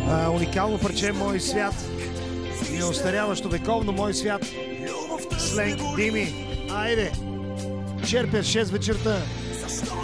Уникално парче "Мой свят", неостаряващо, вековно "Мой свят", Сленг, Дими, айде, черпят 6 вечерта.